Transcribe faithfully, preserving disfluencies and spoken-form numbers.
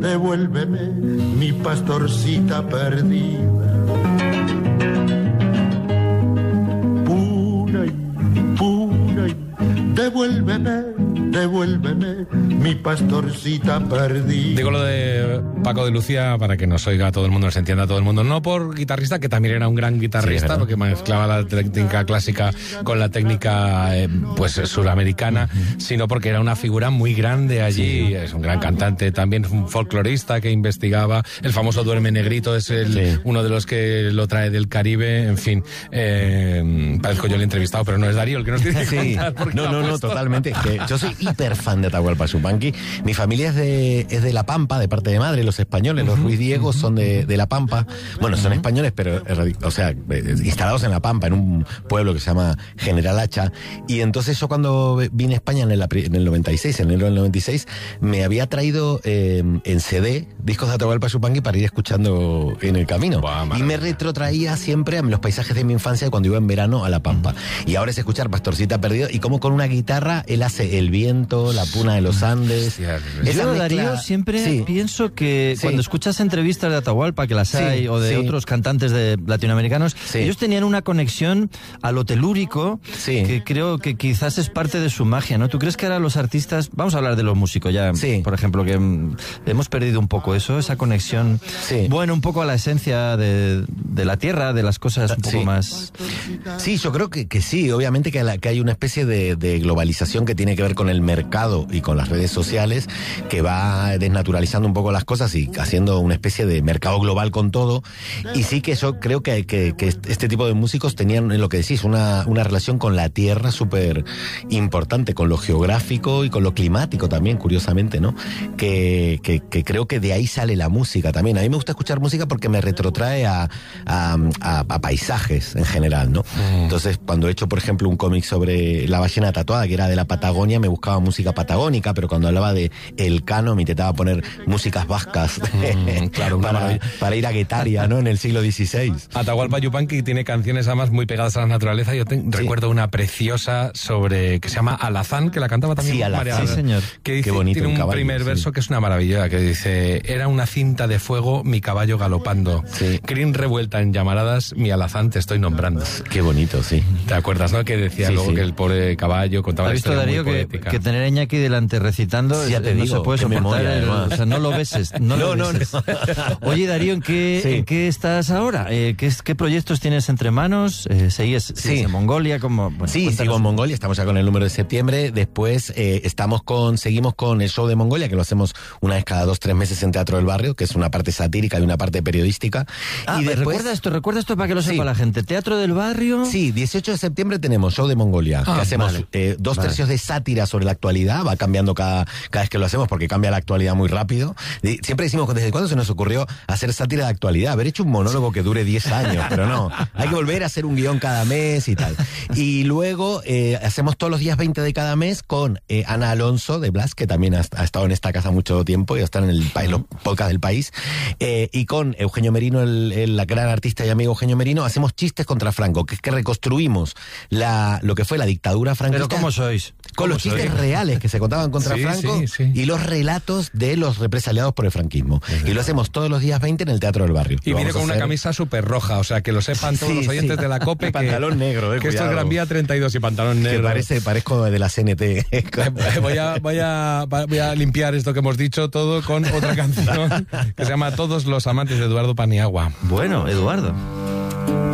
Devuélveme mi pastorcita perdida. Pura y pura y devuélveme, devuélveme mi pastorcita perdida. Digo lo de Paco de Lucía para que nos oiga todo el mundo, nos entienda todo el mundo. No por guitarrista, que también era un gran guitarrista, sí, porque mezclaba la técnica clásica con la técnica eh, pues suramericana, uh-huh. sino porque era una figura muy grande allí. Sí. Es un gran cantante, también un folclorista que investigaba. El famoso Duerme Negrito es el, sí. uno de los que lo trae del Caribe. En fin, eh, parezco yo el entrevistado, pero no es Darío el que nos tiene que sí. contar. No, no, no, totalmente. Que yo soy hiper fan de Atahualpa Yupanqui. Mi familia es de, es de La Pampa, de parte de madre. Los españoles, los Ruiz Diegos son de, de La Pampa. Bueno, son españoles, pero, o sea, instalados en La Pampa, en un pueblo que se llama General Hacha. Y entonces yo cuando vine a España en el, en el noventa y seis, en enero del noventa y seis, me había traído eh, en C D discos de Atahualpa Yupanqui para ir escuchando en el camino. Wow, y me retrotraía siempre a los paisajes de mi infancia cuando iba en verano a La Pampa. Y ahora es escuchar Pastorcita Perdido y como con una guitarra él hace el viento, la puna de los Andes. Sí, yo, mezcla... Darío, siempre sí. pienso que sí. cuando escuchas entrevistas de Atahualpa, que las sí, hay, o de sí. otros cantantes de latinoamericanos, sí. ellos tenían una conexión a lo telúrico sí. que creo que quizás es parte de su magia, ¿no? ¿Tú crees que ahora los artistas, vamos a hablar de los músicos ya, sí. por ejemplo, que mm, hemos perdido un poco eso, esa conexión, sí. bueno, un poco a la esencia de, de la tierra, de las cosas un poco sí. más... Sí, yo creo que, que sí, obviamente que, la, que hay una especie de, de globalización que tiene que ver con el mercado y con las redes sociales, que va desnaturalizando un poco las cosas y haciendo una especie de mercado global con todo. Y sí que yo creo que, que, que este tipo de músicos tenían, en lo que decís, una, una relación con la tierra súper importante, con lo geográfico y con lo climático también, curiosamente, ¿no? Que, que, que creo que de ahí sale la música también. A mí me gusta escuchar música porque me retrotrae a, a, a, a paisajes en general, ¿no? Mm. Entonces, cuando he hecho, por ejemplo, un cómic sobre la ballena tatuada, que era de la Patagonia, me buscaba música patagónica, pero cuando hablaba de Elcano me intentaba poner músicas vascas mm, claro, para, para ir a Guetaria, ¿no? En el siglo dieciséis. Atahualpa Yupanqui tiene canciones además muy pegadas a la naturaleza. Yo te, sí. recuerdo una preciosa sobre que se llama Alazán, que la cantaba también sí, María. Sí, señor. Que dice, qué bonito, tiene un caballo, primer sí. verso que es una maravilla, que dice: era una cinta de fuego mi caballo galopando, sí. crin revuelta en llamaradas mi alazán te estoy nombrando. Qué bonito, sí. ¿Te acuerdas, no? Que decía sí, luego sí. que el pobre caballo contaba la historia Darío, muy que, poética. que tener a Iñaki delante recitando sí, ya te no digo, se puede soportar, memoria, el, o sea, no lo beses, no, no, lo beses. No, no. Oye, Darío, ¿en qué, sí. ¿en qué estás ahora? Eh, ¿qué, ¿Qué proyectos tienes entre manos? Eh, ¿Seguís sí. en Mongolia? Como, bueno, sí, sigo en Mongolia, estamos ya con el número de septiembre. Después eh, estamos con, seguimos con el show de Mongolia, que lo hacemos una vez cada dos, tres meses en Teatro del Barrio, que es una parte satírica y una parte periodística. Ah, y después... recuerda esto, recuerda esto para que lo sepa sí. la gente. Teatro del Barrio. Sí, dieciocho de septiembre tenemos show de Mongolia, ah, que hacemos vale. eh, dos vale. tercios de sátira sobre la actualidad, va cambiando cada, cada vez que lo hacemos porque cambia la actualidad muy rápido. Y siempre decimos, ¿desde cuándo se nos ocurrió hacer sátira de actualidad? Haber hecho un monólogo que dure diez años, pero no, hay que volver a hacer un guión cada mes y tal. Y luego eh, hacemos todos los días veinte de cada mes con eh, Ana Alonso de Blas, que también ha, ha estado en esta casa mucho tiempo y está en el, en los podcasts del país, eh, y con Eugenio Merino, el, el gran artista y amigo Eugenio Merino, hacemos chistes contra Franco, que es que reconstruimos la, lo que fue la dictadura franquista. ¿Pero cómo sois? Con los chistes sois? reales que se contaban contra sí, Franco sí, sí. y los relatos de los represaliados por el franquismo. Es y lo hacemos todos los días veinte en el Teatro del Barrio. Y viene con una camisa súper roja, o sea, que lo sepan todos sí, los oyentes sí. de la COPE. Que, pantalón negro, eh, que esto es Gran Vía treinta y dos y pantalón negro. Que parece, parezco de la C N T. voy, a, voy, a, voy a limpiar esto que hemos dicho todo con otra canción que se llama Todos los amantes de Eduardo Paniagua. Bueno, Eduardo.